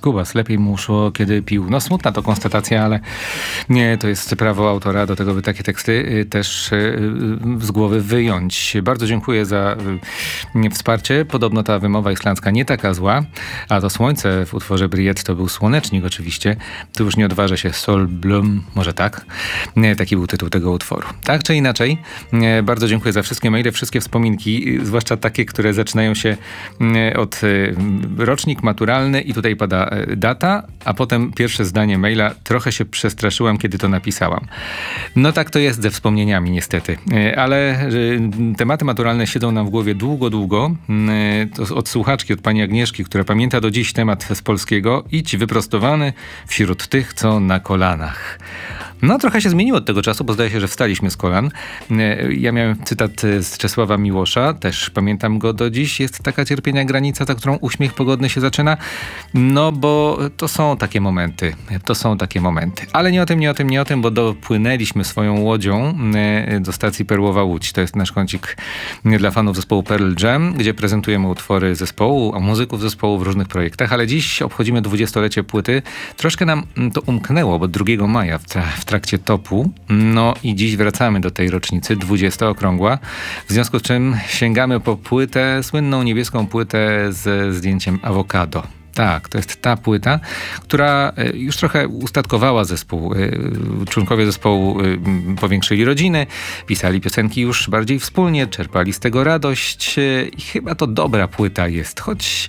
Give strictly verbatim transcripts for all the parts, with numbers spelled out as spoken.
skubas. Lepiej mu szło, kiedy pił. No smutna to konstatacja, ale nie, to jest prawo autora do tego, by takie teksty też z głowy wyjąć. Bardzo dziękuję za wsparcie. Podobno ta wymowa islandzka nie taka zła, a to słońce w utworze Briet to był słonecznik oczywiście. Tu już nie odważa się Sol Blum, może tak? Nie, taki był tytuł tego utworu. Tak czy inaczej, bardzo dziękuję za wszystkie maile, wszystkie wspominki, zwłaszcza takie, które zaczynają się od rocznik maturalny i tutaj pada data, a potem pierwsze zdanie maila. Trochę się przestraszyłam, kiedy to napisałam. No tak to jest ze wspomnieniami niestety, ale tematy maturalne siedzą nam w głowie długo, długo. To od słuchaczki, od pani Agnieszki, która pamięta do dziś temat z polskiego. Idź wyprostowany wśród tych, co na kolanach. No trochę się zmieniło od tego czasu, bo zdaje się, że wstaliśmy z kolan. Ja miałem cytat z Czesława Miłosza, też pamiętam go do dziś. Jest taka cierpienia granica, za którą uśmiech pogodny się zaczyna. No bo to są takie momenty. To są takie momenty. Ale nie o tym, nie o tym, nie o tym, bo dopłynęliśmy swoją łodzią do stacji Perłowa Łódź. To jest nasz kącik dla fanów zespołu Pearl Jam, gdzie prezentujemy utwory zespołu, a muzyków zespołu w różnych projektach. Ale dziś obchodzimy dwudziestolecie płyty. Troszkę nam to umknęło, bo drugiego maja w, tra- w trakcie topu. No i dziś wracamy do tej rocznicy, dwudziesta okrągła. W związku z czym sięgamy po płytę, słynną niebieską płytę ze zdjęciem awokado. Tak, to jest ta płyta, która już trochę ustatkowała zespół. Członkowie zespołu powiększyli rodziny, pisali piosenki już bardziej wspólnie, czerpali z tego radość i chyba to dobra płyta jest, choć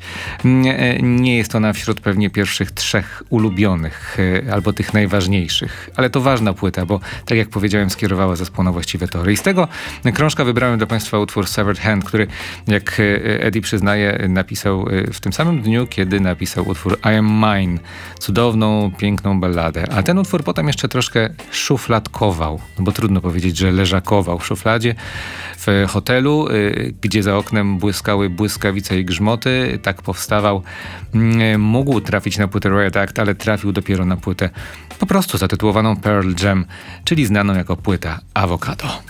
nie jest ona wśród pewnie pierwszych trzech ulubionych albo tych najważniejszych. Ale to ważna płyta, bo tak jak powiedziałem, skierowała zespół na właściwe tory. I z tego krążka wybrałem dla Państwa utwór Severed Hand, który, jak Eddie przyznaje, napisał w tym samym dniu, kiedy na napisał utwór I Am Mine, cudowną, piękną balladę. A ten utwór potem jeszcze troszkę szufladkował, no bo trudno powiedzieć, że leżakował w szufladzie w hotelu, y, gdzie za oknem błyskały błyskawice i grzmoty. Tak powstawał. Y, mógł trafić na płytę Riot Act, ale trafił dopiero na płytę po prostu zatytułowaną Pearl Jam, czyli znaną jako płyta Awokado.